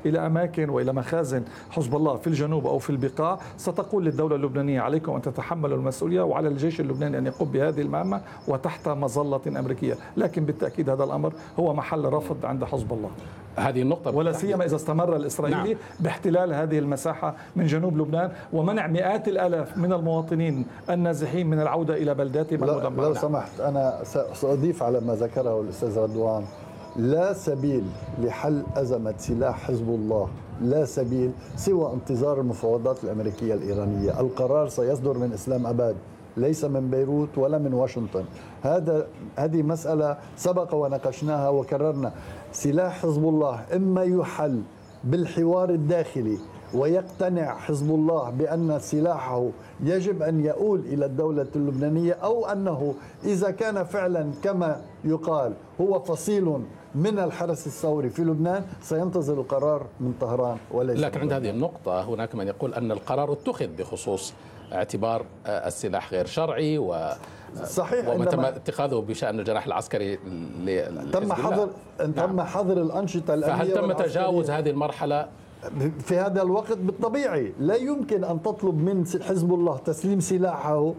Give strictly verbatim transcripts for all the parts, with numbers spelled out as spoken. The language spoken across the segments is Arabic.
إلى أماكن وإلى مخازن حزب الله في الجنوب أو في البقاع، ستقول للدولة اللبنانية عليكم أن تتحملوا المسؤولية، وعلى الجيش اللبناني أن يقوم بهذه المهمة وتحت مظلة أمريكية. لكن بالتأكيد هذا الأمر هو محل رفض عند حزب الله، هذه النقطة، ولا سيما إذا استمر الإسرائيلي نعم. باحتلال هذه المساحة من جنوب لبنان ومنع مئات الآلاف من المواطنين النازحين من العودة إلى بلداتهم المدمرة. لو سمحت أنا سأضيف على ما ذكره الأستاذ رضوان، لا سبيل لحل أزمة سلاح حزب الله، لا سبيل سوى انتظار المفاوضات الأمريكية الإيرانية. القرار سيصدر من إسلام أباد، ليس من بيروت ولا من واشنطن. هذا هذه مسألة سبق وناقشناها وكررنا. سلاح حزب الله إما يحل بالحوار الداخلي ويقتنع حزب الله بأن سلاحه يجب أن يؤول إلى الدولة اللبنانية، أو أنه إذا كان فعلا كما يقال هو فصيل من الحرس الثوري في لبنان سينتظر القرار من طهران وليس. لكن عند هذه النقطة هناك من يقول أن القرار اتخذ بخصوص اعتبار السلاح غير شرعي و صحيح، وما تم اتخاذه بشأن الجناح العسكري تم حظر تم نعم. حظر الأنشطة الأمنية. فهل تم تجاوز هذه المرحلة في هذا الوقت؟ بالطبيعي لا يمكن أن تطلب من حزب الله تسليم سلاحه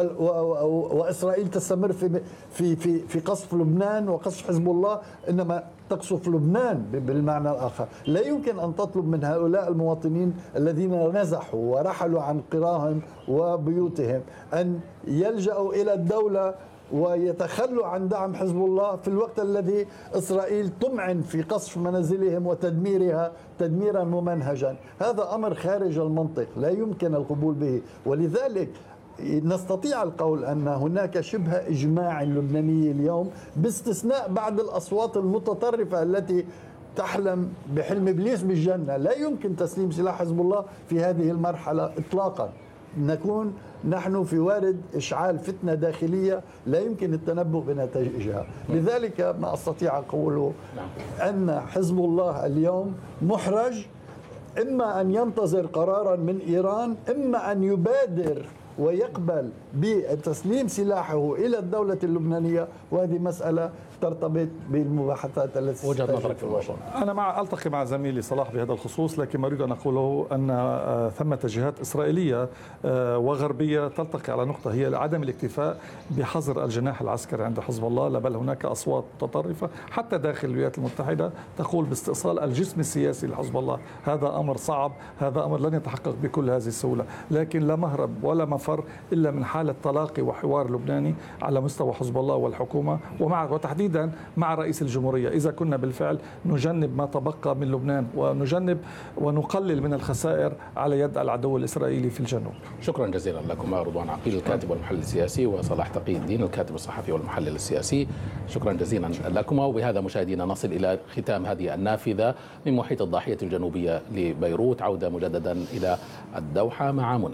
وإسرائيل تستمر في في في في قصف لبنان وقصف حزب الله، إنما تقصف لبنان بالمعنى الآخر. لا يمكن أن تطلب من هؤلاء المواطنين الذين نزحوا ورحلوا عن قراهم وبيوتهم أن يلجأوا إلى الدولة ويتخلوا عن دعم حزب الله في الوقت الذي إسرائيل تمعن في قصف منازلهم وتدميرها تدميرا ممنهجا. هذا أمر خارج المنطق، لا يمكن القبول به. ولذلك نستطيع القول أن هناك شبه إجماع لبناني اليوم، باستثناء بعض الأصوات المتطرفة التي تحلم بحلم إبليس بالجنة. لا يمكن تسليم سلاح حزب الله في هذه المرحلة إطلاقا. نكون نحن في وارد إشعال فتنة داخلية لا يمكن التنبؤ بنتائجها. لذلك ما أستطيع أقوله أن حزب الله اليوم محرج، إما أن ينتظر قرارا من إيران، إما أن يبادر ويقبل بتسليم سلاحه إلى الدولة اللبنانية، وهذه مسألة ترتبط بالمباحثات التي وجهة نظرك في الموضوع. أنا مع ألتقي مع زميلي صلاح بهذا الخصوص، لكن ما أريد أن أقوله أن ثمة جهات إسرائيلية وغربية تلتقي على نقطة، هي عدم الاكتفاء بحظر الجناح العسكري عند حزب الله، بل هناك أصوات متطرفة حتى داخل الولايات المتحدة تقول باستئصال الجسم السياسي لحزب الله. هذا أمر صعب، هذا أمر لن يتحقق بكل هذه السهولة، لكن لا مهرب ولا مفر إلا من حالة تلاقي وحوار لبناني على مستوى حزب الله والحكومة، ومع وتحديدا مع رئيس الجمهورية. إذا كنا بالفعل نجنب ما تبقى من لبنان ونجنب ونقلل من الخسائر على يد العدو الإسرائيلي في الجنوب. شكرا جزيلا لكما رضوان عقيل الكاتب والمحلل السياسي، وصلاح تقي الدين الكاتب الصحفي والمحلل السياسي. شكرا جزيلا لكما. وبهذا مشاهدينا نصل إلى ختام هذه النافذة من محيط الضاحية الجنوبية لبيروت. عودة مجددا إلى الدوحة مع منى.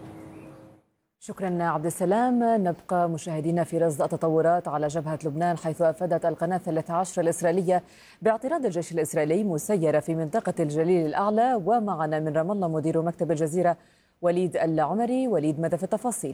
شكرا عبد السلام. نبقى مشاهدينا في رصد التطورات على جبهة لبنان، حيث أفادت القناة الثالثة عشر الإسرائيلية باعتراض الجيش الإسرائيلي مسيرة في منطقة الجليل الأعلى. ومعنا من رام الله مدير مكتب الجزيرة وليد العمري. وليد، ماذا في التفاصيل؟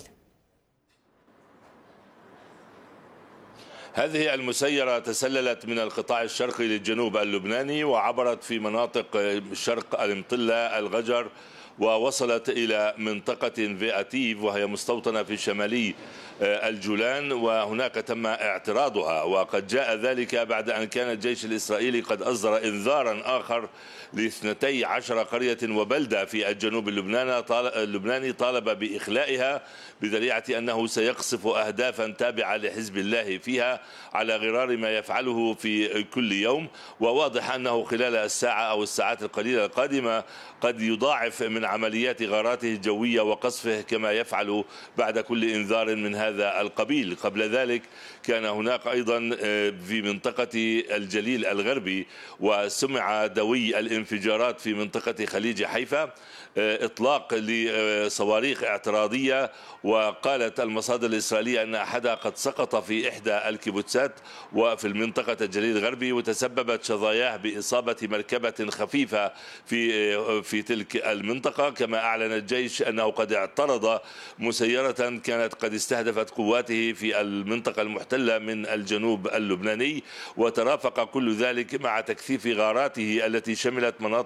هذه المسيرة تسللت من القطاع الشرقي للجنوب اللبناني وعبرت في مناطق شرق المطلة الغجر، ووصلت إلى منطقة فياتيف وهي مستوطنة في شمالي الجولان، وهناك تم اعتراضها. وقد جاء ذلك بعد أن كان الجيش الإسرائيلي قد أصدر إنذارا آخر لاثنتي عشر قرية وبلدة في الجنوب اللبناني طالب بإخلائها بذريعة أنه سيقصف أهدافا تابعة لحزب الله فيها على غرار ما يفعله في كل يوم. وواضح أنه خلال الساعة أو الساعات القليلة القادمة قد يضاعف من عمليات غاراته الجوية وقصفه كما يفعل بعد كل إنذار من هذا القبيل. قبل ذلك كان هناك أيضا في منطقة الجليل الغربي وسمع دوي الانفجارات في منطقة خليج حيفا، إطلاق لصواريخ اعتراضية، وقالت المصادر الإسرائيلية أن أحدها قد سقط في إحدى الكيبوتسات وفي المنطقة الجليل الغربي، وتسببت شظاياه بإصابة مركبة خفيفة في في تلك المنطقة. كما أعلن الجيش أنه قد اعترض مسيرة كانت قد استهدفت قواته في المنطقة المحتلة من الجنوب اللبناني، وترافق كل ذلك مع تكثيف غاراته التي شملت مناطق